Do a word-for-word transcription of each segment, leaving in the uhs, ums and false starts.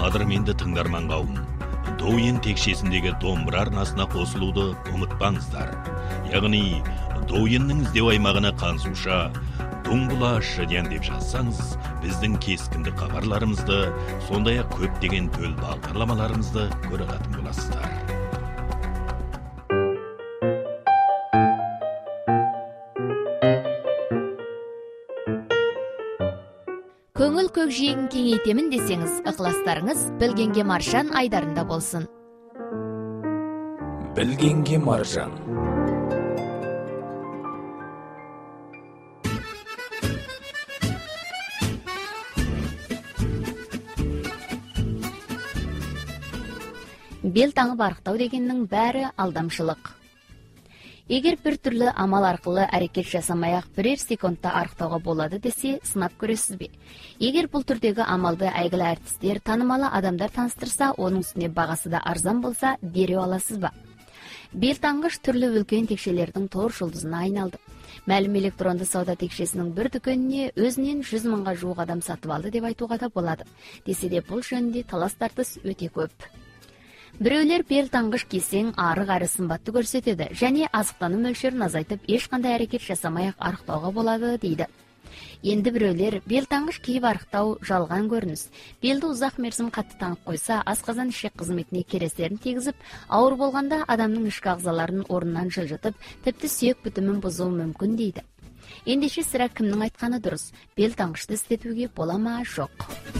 қадірменді тыңдарман қауым, Доуен текшесіндегі домбыра арнасына қосылуды ұмытпаңыздар. Яғни, Доуеннің іздеу аймағына қансуша Доңбұла шыден деп жазсаңыз, біздің кескінді хабарларымызды, сондай-ақ көптеген төл бағдарламаларымызды көре алатын боласыздар. Көңіл көкжиегін кеңейтемін десеңіз, ықыластарыңыз Білгенге маржан айдарында болсын. Білгенге маржан. Бел таңы барықтау дегеннің бәрі алдамшылық. Егер бір түрлі амал арқылы әрекет жасамай-ақ бірер секундта арықтауға болады десе, сынап көресіз бе? Егер бұл түрдегі амалды әйгілі әртістер, танымалы адамдар таныстырса, оның үстіне бағасы да арзан болса, дереу аласыз ба? Белтаңғыш түрлі үлкен текшелердің тор жұлдызына айналды. Мәлім электронды сауда текшесінің бір дүкеніне өзінен жүз мыңға жуық адам сатып алды деп айтуға да болады. Десе де бұл жөнінде талас тартыс өте көп. Біреулер бел таңғыш кисең ары-ғары сымбатты көрсетеді және азықтану мөлшерін азайтып ешқандай әрекет жасамай-ақ арықтауға болады дейді. Енді біреулер бел таңғыш киіп арықтау жалған көрініс. Белді ұзақ мерзім қатты таңып қойса, асқазан ішек қызметіне керестерін тегізіп, ауыр болғанда адамның ішкі ағзаларын орнынан жылжытып, тіпті сүйек бітімін бұзуы мүмкін дейді. Ендеше сірә кімнің айтқаны дұрыс? Бел таңғышты істетуге бола ма, жоқ?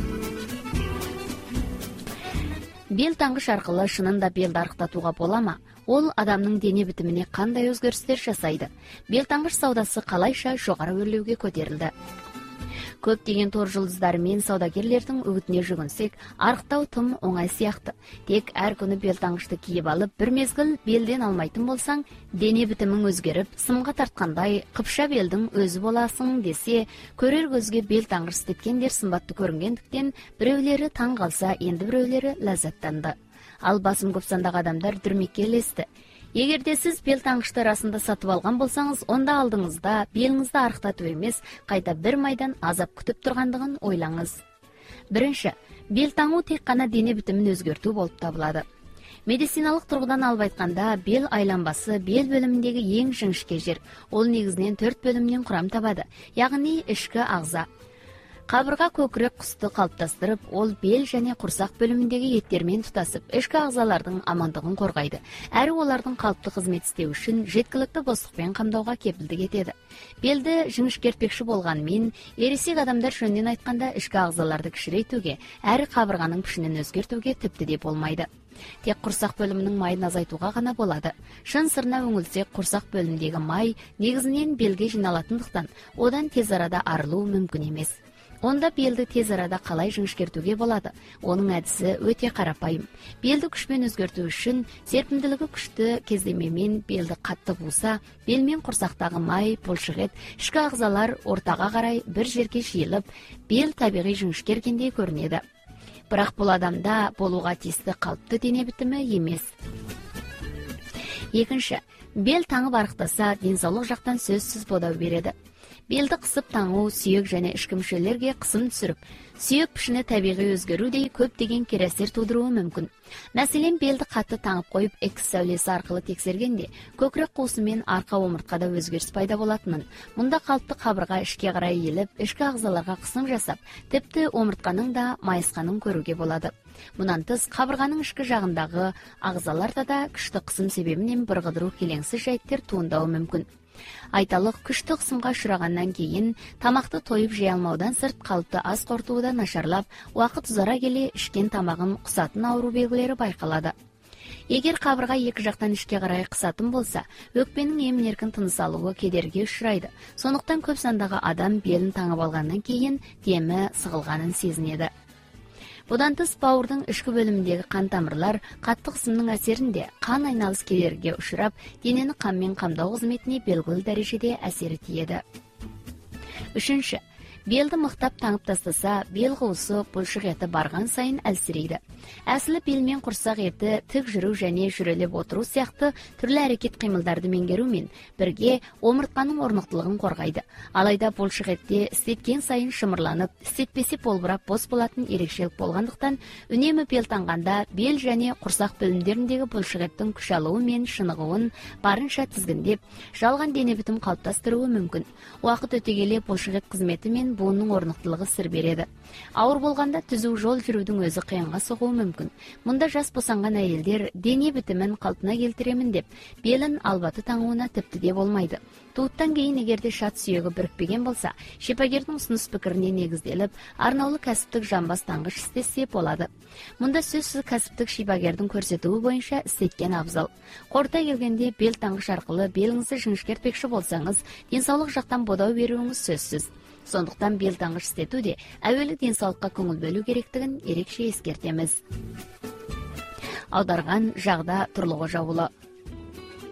Бел таңғыш арқылы шынында белді арықтатуға бола ма? Ол адамның дене бітіміне қандай өзгерістер жасайды? Бел таңғыш саудасы қалайша жоғары өрлеуге көтерілді? Көптеген тор жұлдыздары мен саудагерлердің үгітіне жүгінсек, арықтау тым оңай сияқты. Тек әр күні бел таңғышты киіп алып, бір мезгіл белден алмайтын болсаң, дене бітімің өзгеріп, сымға тартқандай қыпша белдің өзі боласың десе, көрер көзге бел таңғыш істеткендер сымбатты көрінгендіктен, біреулері таң қалса, енді біреулері ләззаттанды. Ал басым көп сандағы адамдар дүрмекке ілесті. Егерде сіз бел таңғышты расында сатып алған болсаңыз, онда алдыңызда беліңізді арықтату емес, қайта бір майдан азап күтіп тұрғандығын ойлаңыз. Бірінші, бел таңу тек қана дене бітімін өзгерту болып табылады. Медициналық тұрғыдан алып айтқанда, бел айланбасы бел бөліміндегі ең жіңішке жер. Ол негізінен төрт бөлімнен құрам табады, яғни ішкі ағза. Қабырға көкірек құсты қалыптастырып, ол бел және құрсақ бөліміндегі еттермен тұтасып, ішкі ағзалардың амандығын қорғайды. Әрі олардың қалыпты қызмет істеу үшін жеткілікті бостықпен қамдауға кепілдік етеді. Белді жіңішкертпекші болғанмен, ересек адамдар жөнінен айтқанда ішкі ағзаларды кішірейтуге, әрі қабырғаның пішінін өзгертуге тіпті де болмайды. Тек құрсақ бөлімінің майын азайтуға ғана болады. Шын сырына үңілсек, құрсақ бөліміндегі май негізінен белге жиналатындықтан, одан тез арада арылуы мүмкін емес. Онда белді тез арада қалай жіңішкертуге болады? Оның әдісі өте қарапайым. Белді күшпен өзгерту үшін серпімділігі күшті кездемемен белді қатты буса, бел мен құрсақтағы май, бұлшықет, ішкі ағзалар ортаға қарай бір жерге жиылып, бел табиғи жіңішкергендей көрінеді. Бірақ бұл адамда болуға тиісті қалыпты дене бітімі емес. Екінші, бел таңы барықтаса, денсаулық жақтан сөзсіз бодау береді. Белді қысып таңу сүйек және ішкі мүшелерге қысым түсіріп, сүйек пішіні табиғи өзгерудей көптеген кері әсер тудыруы мүмкін. Мәселен, белді қатты таңып қойып, X сәулесі арқылы тексергенде, көкірек қуысы мен арқа омыртқада өзгеріс пайда болатынын, мұнда қалыпты қабырға ішке қарай иіліп, ішкі ағзаларға қысым жасап, тіпті омыртқаның да майысқанын көруге болады. Мұнан тыс, қабырғаның ішкі жағындағы ағзаларда да күшті қысым себебінен бірғыдыру келеңсіз жайттер туындауы мүмкін. Айталық, күшті қысымға ұшырағаннан кейін тамақты тойып жей алмаудан сырт қалыпты ас қорытуы да нашарлап, уақыт ұзара келе ішкен тамағын құсатын ауру белгілері байқалады. Егер қабырға екі жақтан ішке қарай қысатын болса, өкпенің емін-еркін тыныс алуы кедергі ұшырайды. Сондықтан көп сандағы адам белін таңып алғаннан кейін демі сығылғанын сезінеді. Бұдан тыс, бауырдың ішкі бөліміндегі қан тамырлар қатты қысымның әсерінде қан айналыс кедергіге ұшырап, денені қанмен қамдау қызметіне белгілі дәрежеде әсері тиеді. Үшінші, белді мықтап таңып тастаса, бел қуысы бұлшық еті барған сайын әлсірейді. Әсілі белмен құрсақ еті тік жүру және жүрелеп отыру сияқты түрлі әрекет қимылдарды меңгерумен бірге омыртқаның орнықтылығын қорғайды. Алайда бұлшық етте істеткен сайын шымырланып, істетпесе болбырап бос болатын ерекшелік болғандықтан, үнемі бел таңғанда бел және құрсақ бөлімдеріндегі бұлшық еттің күш алуы мен шынығуын барынша тізгіндеп, жалған дене бітім қалыптастыруы мүмкін. Уақыт өте келе бұлшық ет қызметі мен буынның орнықтылығы сыр береді. Ауыр болғанда түзу жол жүрудің өзі қиынға соғуы мүмкін. Мұнда жас босанған әйелдер дене бітімін қалпына келтіремін деп, белін албаты таңуына тіпті де болмайды. Туыттан кейін егерде шат сүйегі бірікпеген болса, шипагердің ұсыныс пікіріне негізделіп, арнаулы кәсіптік жамбас таңғыш істесе болады. Мұнда сөзсіз кәсіптік шипагердің көрсетуі бойынша істеткен абзал. Қорыта келгенде, бел таңғыш арқылы беліңізді жіңішкертпекші болсаңыз, денсаулық жақтан бодау беруіңіз сөзсіз. Сондықтан бел таңғыш істетуде әуелі денсаулыққа көңіл бөлу керектігін ерекше ескертеміз. Аударған Жағда Тұрлығы Жаулы.